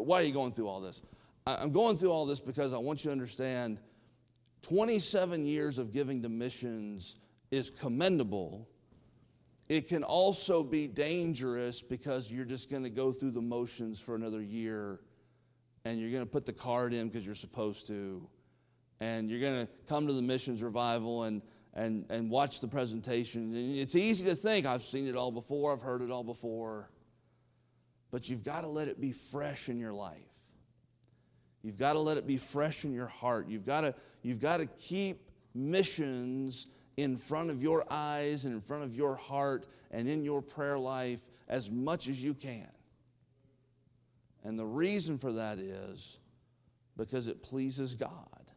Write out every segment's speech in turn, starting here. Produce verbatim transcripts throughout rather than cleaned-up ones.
why are you going through all this? I'm going through all this because I want you to understand twenty-seven years of giving to missions is commendable. It can also be dangerous because you're just going to go through the motions for another year, and you're going to put the card in because you're supposed to, and you're going to come to the missions revival and, and, and watch the presentation. And it's easy to think, I've seen it all before, I've heard it all before, but you've got to let it be fresh in your life. You've got to let it be fresh in your heart. You've got to, you've got to keep missions in front of your eyes and in front of your heart and in your prayer life as much as you can. And the reason for that is because it pleases God.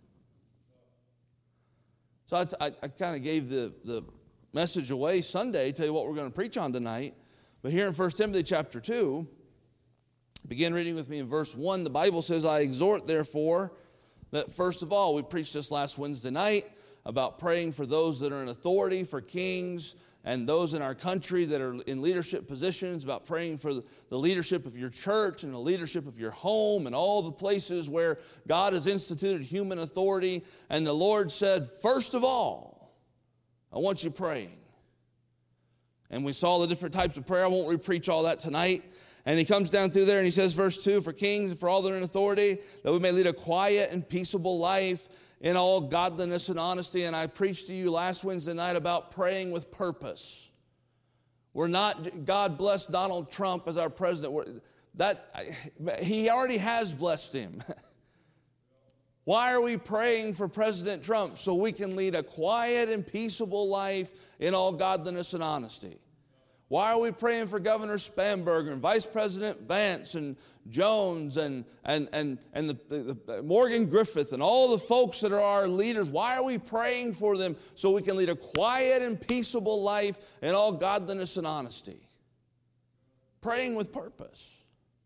So I, I, I kind of gave the, the message away Sunday, tell you what we're going to preach on tonight. But here in First Timothy chapter two, begin reading with me in verse one. The Bible says, I exhort, therefore, that first of all, we preached this last Wednesday night about praying for those that are in authority, for kings, and those in our country that are in leadership positions, about praying for the leadership of your church and the leadership of your home and all the places where God has instituted human authority. And the Lord said, first of all, I want you praying. And we saw the different types of prayer. I won't re-preach all that tonight. And he comes down through there and he says, verse two, for kings and for all that are in authority, that we may lead a quiet and peaceable life in all godliness and honesty. And I preached to you last Wednesday night about praying with purpose. We're not, God bless Donald Trump as our president. We're, that, he already has blessed him. Why are we praying for President Trump? So we can lead a quiet and peaceable life in all godliness and honesty. Why are we praying for Governor Spanberger and Vice President Vance and Jones and, and, and, and the, the, the Morgan Griffith and all the folks that are our leaders? Why are we praying for them? So we can lead a quiet and peaceable life in all godliness and honesty. Praying with purpose.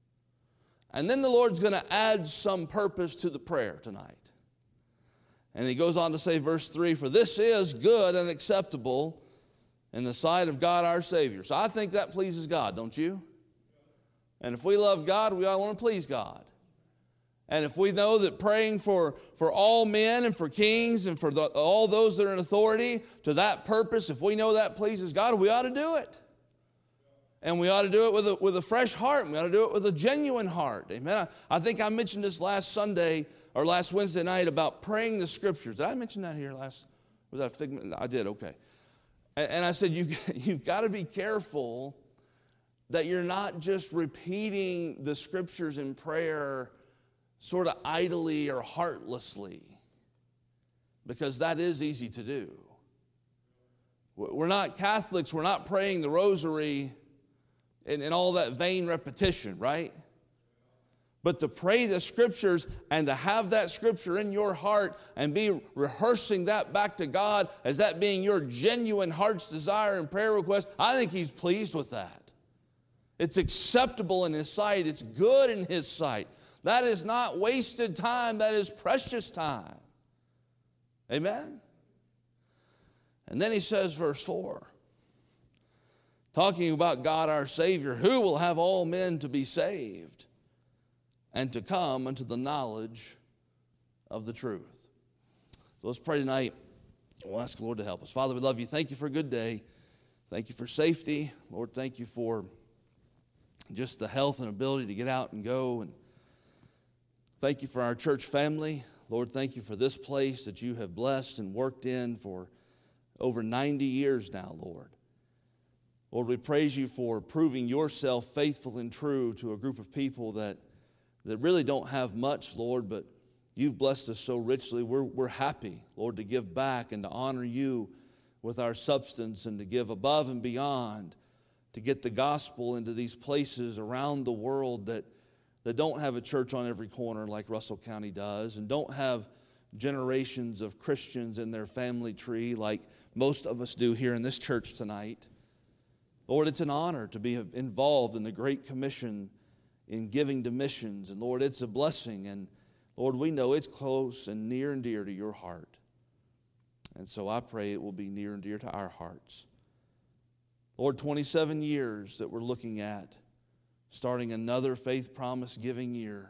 And then the Lord's going to add some purpose to the prayer tonight. And he goes on to say, verse three, for this is good and acceptable in the sight of God our Savior. So I think that pleases God, don't you? And if we love God, we all want to please God. And if we know that praying for, for all men and for kings and for the, all those that are in authority to that purpose, if we know that pleases God, we ought to do it. And we ought to do it with a, with a fresh heart. We ought to do it with a genuine heart. Amen. I, I think I mentioned this last Sunday or last Wednesday night about praying the Scriptures. Did I mention that here last? Was that a figment? I did, okay. And I said, you've, you've got to be careful that you're not just repeating the Scriptures in prayer sort of idly or heartlessly, because that is easy to do. We're not Catholics. We're not praying the rosary in, in all that vain repetition, right? But to pray the Scriptures and to have that Scripture in your heart and be rehearsing that back to God as that being your genuine heart's desire and prayer request, I think He's pleased with that. It's acceptable in His sight. It's good in His sight. That is not wasted time. That is precious time. Amen? And then he says, verse four, talking about God our Savior, who will have all men to be saved and to come unto the knowledge of the truth. So let's pray tonight. We'll ask the Lord to help us. Father, we love you. Thank you for a good day. Thank you for safety. Lord, thank you for just the health and ability to get out and go. And thank you for our church family. Lord, thank you for this place that you have blessed and worked in for over ninety years now, Lord. Lord, we praise you for proving yourself faithful and true to a group of people that that really don't have much, Lord, but you've blessed us so richly. We're, we're happy, Lord, to give back and to honor you with our substance and to give above and beyond to get the gospel into these places around the world that, that don't have a church on every corner like Russell County does and don't have generations of Christians in their family tree like most of us do here in this church tonight. Lord, it's an honor to be involved in the Great Commission in giving to missions. And Lord, it's a blessing. And Lord, we know it's close and near and dear to your heart. And so I pray it will be near and dear to our hearts. Lord, twenty-seven years that we're looking at, starting another faith promise giving year.